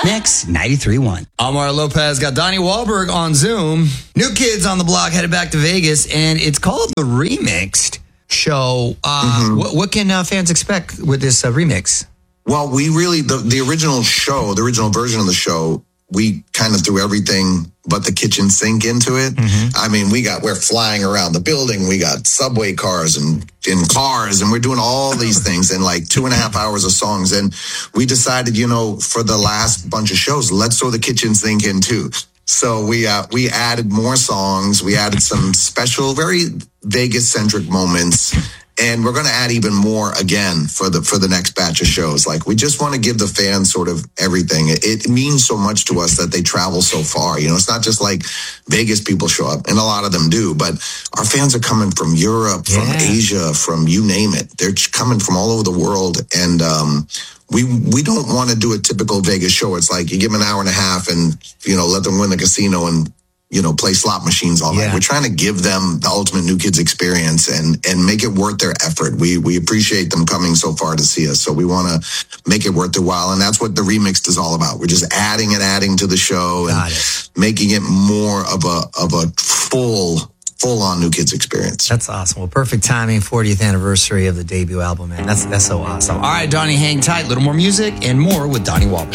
Mix 93.1. Omar Lopez got Donnie Wahlberg on Zoom. New Kids on the Block headed back to Vegas, and it's called the Remixed Show. What can fans expect with this remix? Well, we really, the original show, the original version of the show, we kind of threw everything but the kitchen sink into it. I mean, we're flying around the building. We got subway cars and in cars, and we're doing all these things in like 2.5 hours of songs. And we decided, for the last bunch of shows, let's throw the kitchen sink in too. So we added more songs. We added some special, very Vegas-centric moments. And we're going to add even more again for the next batch of shows. Like, we just want to give the fans sort of everything. It means so much to us that they travel so far. It's not just like Vegas people show up, and a lot of them do, but our fans are coming from Europe, from Asia, from you name it. They're coming from all over the world. And, we don't want to do a typical Vegas show. It's like you give them an hour and a half and, let them win the casino and, play slot machines all night. We're trying to give them the ultimate New Kids experience and make it worth their effort. We appreciate them coming so far to see us. So we want to make it worth their while. And that's what the Remixed is all about. We're just adding to the show and making it more of a full-on New Kids experience. That's awesome. Well, perfect timing, 40th anniversary of the debut album, man. That's so awesome. All right, Donnie, hang tight. A little more music and more with Donnie Wahlberg.